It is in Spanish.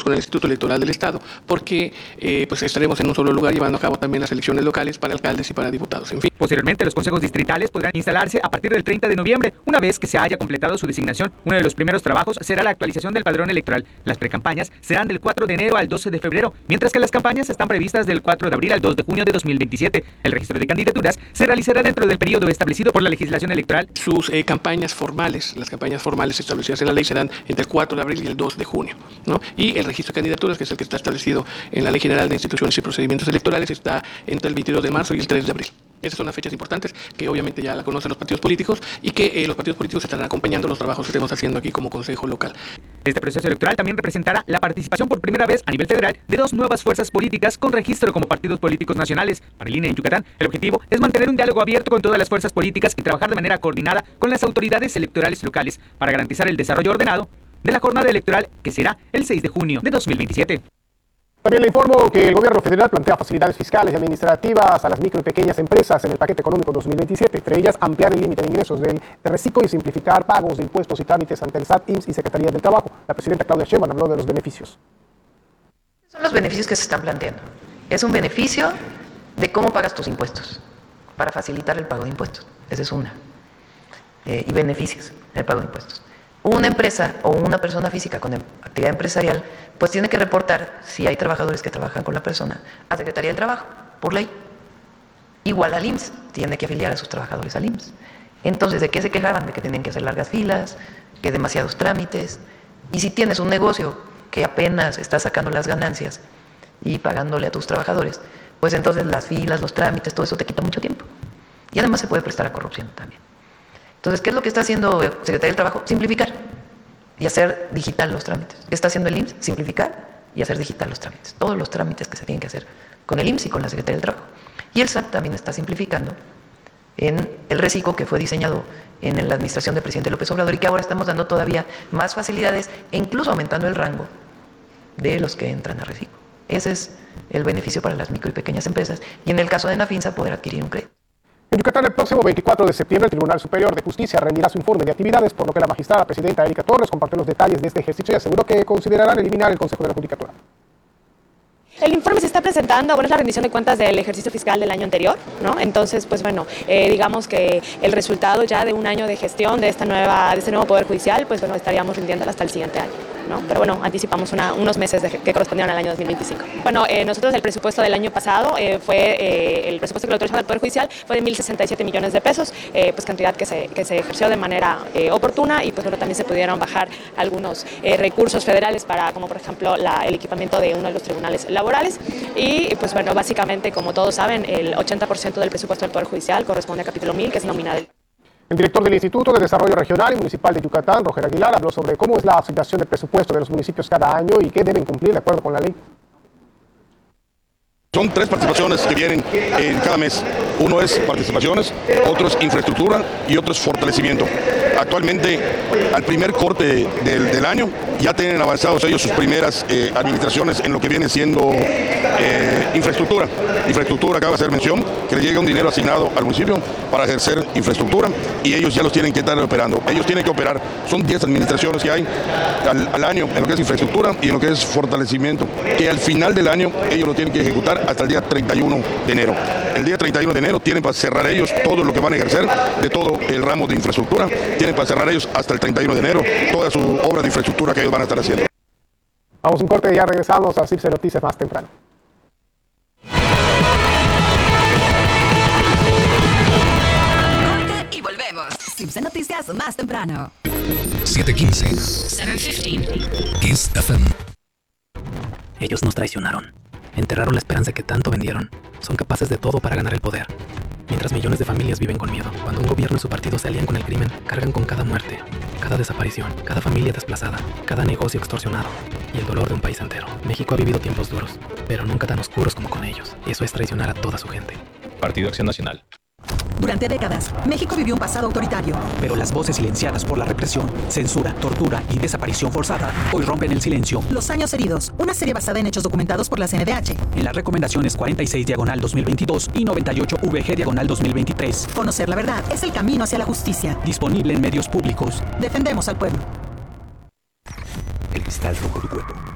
con el Instituto Electoral del Estado, porque pues estaremos en un solo lugar llevando a cabo también las elecciones locales para alcaldes y para diputados, en fin. Posteriormente, los consejos distritales podrán instalarse a partir del 30 de noviembre, una vez que se haya completado su designación. Uno de los primeros trabajos será la actualización del padrón electoral. Las precampañas serán del 4 de enero al 12 de febrero, mientras que las campañas están previstas del 4 de abril al 2 de junio de 2027. El registro de candidaturas se realizará dentro del periodo establecido por la legislación electoral. Sus campañas formales, las campañas formales establecidas en la ley serán entre el 4 de abril y el 2 de junio, ¿no? Y el registro de candidaturas, que es el que está establecido en la Ley General de Instituciones y Procedimientos Electorales, está entre el 22 de marzo y el 3 de abril. Esas son las fechas importantes que obviamente ya la conocen los partidos políticos y que los partidos políticos estarán acompañando los trabajos que estemos haciendo aquí como Consejo Local. Este proceso electoral también representará la participación por primera vez a nivel federal de 2 nuevas fuerzas políticas con registro como partidos políticos nacionales. Para el INE en Yucatán, el objetivo es mantener un diálogo abierto con todas las fuerzas políticas y trabajar de manera coordinada con las autoridades electorales locales para garantizar el desarrollo ordenado de la jornada electoral, que será el 6 de junio de 2027. También le informo que el gobierno federal plantea facilidades fiscales y administrativas a las micro y pequeñas empresas en el paquete económico 2027, entre ellas ampliar el límite de ingresos del reciclo y simplificar pagos de impuestos y trámites ante el SAT, IMSS y Secretaría del Trabajo. La presidenta Claudia Sheinbaum habló de los beneficios. Son los beneficios que se están planteando. Es un beneficio de cómo pagas tus impuestos, para facilitar el pago de impuestos. Esa es una. Y beneficios del pago de impuestos. Una empresa o una persona física con actividad empresarial pues tiene que reportar, si hay trabajadores que trabajan con la persona, a Secretaría del Trabajo, por ley. Igual al IMSS, tiene que afiliar a sus trabajadores al IMSS. Entonces, ¿de qué se quejaban? De que tenían que hacer largas filas, que demasiados trámites. Y si tienes un negocio que apenas está sacando las ganancias y pagándole a tus trabajadores, pues entonces las filas, los trámites, todo eso te quita mucho tiempo. Y además se puede prestar a corrupción también. Entonces, ¿qué es lo que está haciendo Secretaría del Trabajo? Simplificar y hacer digital los trámites. ¿Qué está haciendo el IMSS? Simplificar y hacer digital los trámites. Todos los trámites que se tienen que hacer con el IMSS y con la Secretaría del Trabajo. Y el SAT también está simplificando en el reciclo que fue diseñado en la administración del presidente López Obrador y que ahora estamos dando todavía más facilidades e incluso aumentando el rango de los que entran a reciclo. Ese es el beneficio para las micro y pequeñas empresas. Y en el caso de Nafinsa, poder adquirir un crédito. En Yucatán, el próximo 24 de septiembre, el Tribunal Superior de Justicia rendirá su informe de actividades, por lo que la magistrada presidenta Erika Torres compartió los detalles de este ejercicio y aseguró que considerarán eliminar el Consejo de la Judicatura. El informe se está presentando, bueno, es la rendición de cuentas del ejercicio fiscal del año anterior, ¿no? Entonces, pues bueno, digamos que el resultado ya de un año de gestión de este nuevo Poder Judicial, pues bueno, estaríamos rindiéndolo hasta el siguiente año, ¿no? Pero bueno, anticipamos unos meses que correspondieron al año 2025. Bueno, nosotros el presupuesto del año pasado el presupuesto que lo autorizó el Poder Judicial fue de 1,067 millones de pesos, pues cantidad que se ejerció de manera oportuna y pues bueno, también se pudieron bajar algunos recursos federales para, como por ejemplo, el equipamiento de uno de los tribunales laborales. Y pues bueno, básicamente, como todos saben, el 80% del presupuesto del Poder Judicial corresponde a capítulo 1000, que es nominal. El director del Instituto de Desarrollo Regional y Municipal de Yucatán, Roger Aguilar, habló sobre cómo es la asignación del presupuesto de los municipios cada año y qué deben cumplir de acuerdo con la ley. Son 3 participaciones que vienen en cada mes. Uno es participaciones, otro es infraestructura y otro es fortalecimiento. Actualmente, al primer corte del año, ya tienen avanzados ellos sus primeras administraciones en lo que viene siendo infraestructura. Infraestructura, acaba de hacer mención, que le llega un dinero asignado al municipio para ejercer infraestructura y ellos ya los tienen que estar operando. Ellos tienen que operar, son 10 administraciones que hay al año en lo que es infraestructura y en lo que es fortalecimiento, que al final del año ellos lo tienen que ejecutar hasta el día 31 de enero. El día 31 de enero tienen para cerrar ellos todo lo que van a ejercer de todo el ramo de infraestructura, tienen para cerrar ellos hasta el 31 de enero toda su obra de infraestructura que ellos van a estar haciendo. Vamos a un corte y ya regresamos a CIPSE Noticias más temprano. Y volvemos. CIPSE Noticias más temprano. 7:15. 7:15. Kiss FM. Ellos nos traicionaron. Enterraron la esperanza que tanto vendieron. Son capaces de todo para ganar el poder. Mientras millones de familias viven con miedo. Cuando un gobierno y su partido se alían con el crimen, cargan con cada muerte, cada desaparición, cada familia desplazada, cada negocio extorsionado y el dolor de un país entero. México ha vivido tiempos duros, pero nunca tan oscuros como con ellos. Eso es traicionar a toda su gente. Partido Acción Nacional. Durante décadas, México vivió un pasado autoritario. Pero las voces silenciadas por la represión, censura, tortura y desaparición forzada hoy rompen el silencio. Los años heridos, una serie basada en hechos documentados por la CNDH. En las recomendaciones 46/2022 y 98-VG/2023. Conocer la verdad es el camino hacia la justicia. Disponible en medios públicos. Defendemos al pueblo. El cristal rojo de huevo.